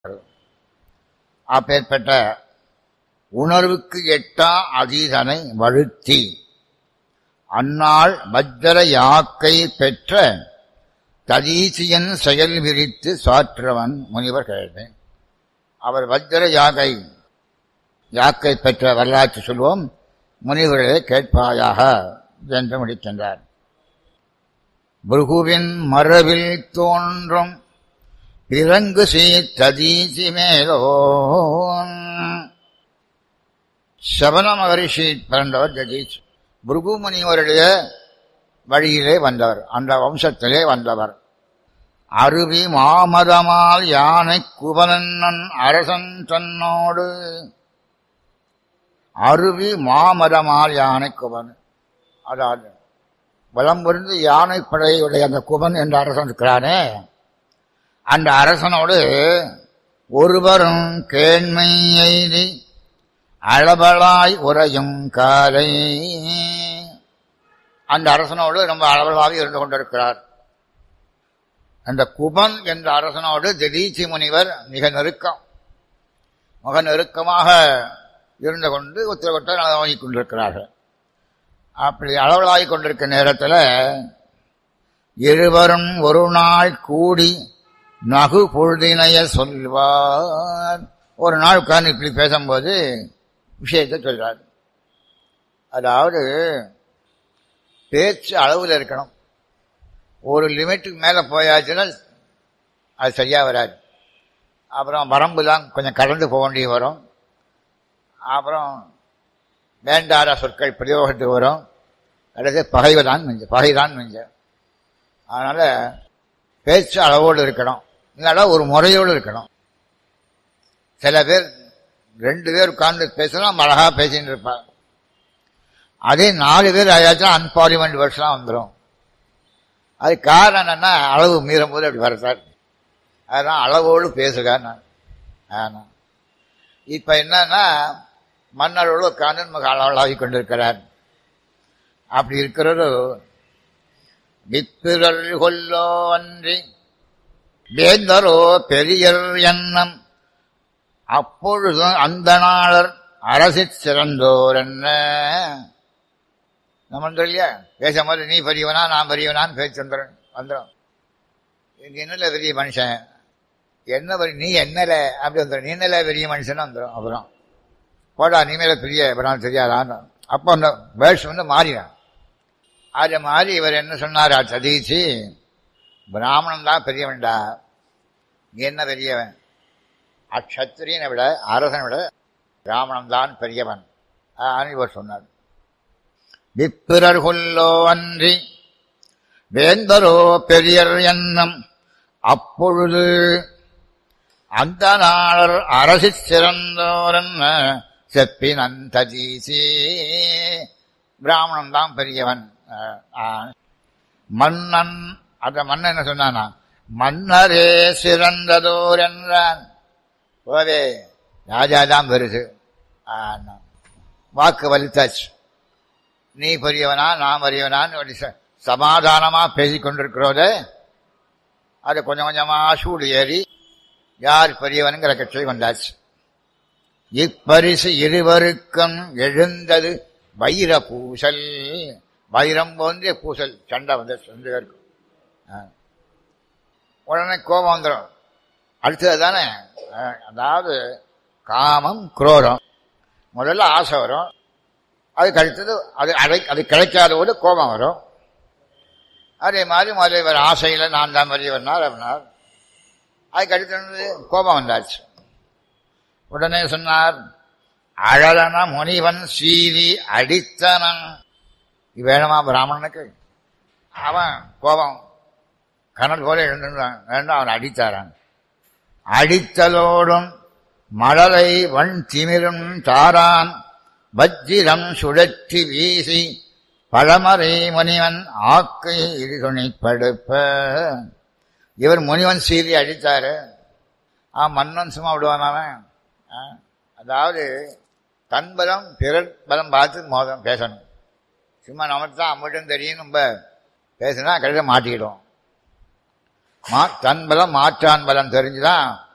அப்பேற்பட்ட உணர்வுக்கு எட்டா அதீதனை வழுத்தி அந்நாள் வஜ்ர யாக்கை பெற்ற ததீசியன் செயல் விரித்து சாற்றவன் முனிவர் கேள்வி. அவர் வஜ்ர யாக்கை பெற்ற வரலாற்று சொல்வோம், முனிவர்களே கேட்பாயாக என்று முடிக்கின்றார். புருகுவின் மரபில் தோன்றும் பிறங்கு ததீசி மேலோன். சவண மகரிஷி பிறந்தவர் ததீசி. புருகு முனிவருடைய வழியிலே வந்தவர், அந்த வம்சத்திலே வந்தவர். அருவி மாமதமால் யானை குவனன் அரசன் தன்னோடு. அருவி மாமதமால் யானை குவன், அதாவது வலம்புரிந்து யானை படையுடைய அந்த குவன் என்ற அரசன் இருக்கிறானே, அந்த அரசனோடு ஒருவரும் கேண்மை எய்தி அளவலாய் உறையும் காலை. அந்த அரசனோடு ரொம்ப அளவலாக இருந்து கொண்டிருக்கிறார். அந்த குபன் என்ற அரசனோடு ததீசி முனிவர் மிக நெருக்கமாக இருந்து கொண்டு உத்தரவிட்ட அளவாகிக் கொண்டிருக்கிறார்கள். அப்படி அளவலாகிக் கொண்டிருக்கிற நேரத்தில் இருவரும் ஒரு நாள் கூடி நகு பொழுதினைய சொல்வார். ஒரு நாள் உட்கார்ந்து இப்படி பேசும்போது விஷயத்தை சொல்றார். அதாவது பேச்சு அளவில் இருக்கணும். ஒரு லிமிட்டுக்கு மேலே போயாச்சுன்னா அது சரியாக வராது. அப்புறம் வரம்பு தான் கொஞ்சம் கடந்து போக வேண்டிய வரும். அப்புறம் வேண்டாத சொற்கள் பிரயோகத்துக்கு வரும். அல்லது பகைதான் மிஞ்ச. அதனால் பேச்சு அளவோடு இருக்கணும், இல்லைனா ஒரு முறையோடு இருக்கணும். சில பேர் 2 பேர் உட்கார்ந்து பேசலாம், அழகா பேசின்னு இருப்பாங்க. அதே 4 பேர் ஆயாச்சும் அன்பார்லிமெண்ட் வேர்ட்ஸ்லாம் வந்துடும். அது காரணம் என்னன்னா அளவு மீறும் போது அப்படி வரத்தார். அதுதான் அளவோடு பேசுக. இப்ப என்னன்னா மன்னரோடு உட்கார்ந்து நமக்கு அளவலாகி கொண்டிருக்கிறார். அப்படி இருக்கிறது விப்பிரல் கொல்லோ அன்றி வேந்தரோ பெரியர் எண்ணம். அப்பொழுது அந்த நாளர் அரசிற் சிறந்தோர் என்ன. நம்ம இல்லையா பேசும்போது நீ பெரியவனா நான் பெரியவனான்னு பேச்சு வந்துடும். என்னல பெரிய மனுஷன், என்ன நீ என்னல அப்படி வந்துடும். நீ என்னல பெரிய மனுஷன் வந்துடும். அப்புறம் போடா நீ மேல பெரிய தெரியாதான்னு. அப்போ அந்த வேர்ட்ஸ் மாறினான். அது மாதிரி இவர் என்ன சொன்னார், ததீசி பிராமணன் தான் பெரியவன்டா, நீ என்ன பெரியவன், அக்ஷத்திரியனை விட அரசனை விட பிராமணன் தான் பெரியவன் இவர் சொன்னார். விப்பிரர் கொல்லோ அன்றி வேந்தரோ பெரியர் எண்ணம். அப்பொழுது அந்த நாளர் அரசிற் சிறந்தோரன் செப்பினன் ததீசி. பிராமணன் தான் பெரியவன். மன்னன் அந்த மன்னன் என்ன சொன்னானா, மன்னரே சிறந்ததோர் என்றான். போதே ராஜாதான் பெருசு. வாக்கு வலித்தாச்சு. நீ பெரியவனா நான் பெரியவனான்னு சமாதானமா பேசிக் கொண்டிருக்கிறோத அது கொஞ்சம் கொஞ்சமா சூடு ஏறி யார் பெரியவனுங்கிற கட்சி வந்தாச்சு. இப்பரிசு இருவருக்கும் எழுந்தது வைர பூசல். வைரம் போன்ற பூசல் சண்டை வந்து இருக்கும். உடனே கோபம் வந்துடும். அடுத்தது தானே, அதாவது காமம் குரோதம். முதல்ல ஆசை வரும், அதுக்கு அடுத்தது அது கிடைக்காத போது கோபம் வரும். அதே மாதிரி முதல்ல இவர் ஆசையில் நான் தான் பெரியவனார் அப்படின்னார். அதுக்கு அடுத்தது கோபம் வந்தாச்சு. உடனே சொன்னார், அழலன முனிவன் சீதி அடித்தனன். வேணுமா பிராமணனுக்கு? அவன் கோபம் கனல் போல எழுந்துட்டான். வேண்டாம், அவன் அடித்தாரான். அடித்தலோடும் மழலை வன் திமிரும் தாரான் வஜ்ஜிரம் சுழற்றி வீசி பழமறை முனிவன் ஆக்கை இடுதுணி படுப்ப. இவர் முனிவன் சீதி அடித்தாரு. மன்னன் சும்மா விடுவான். அதாவது தன் பலம் பிறர் பலம் பார்த்து மோதம் பேசணும். சும்மா நமக்கு தான் அம்மட்டும் தெரியும் நம்ம பேசுனா கடைசியில் மாட்டிக்கிடும். தன் பலம் மாற்றான் பலம் தெரிஞ்சுதான்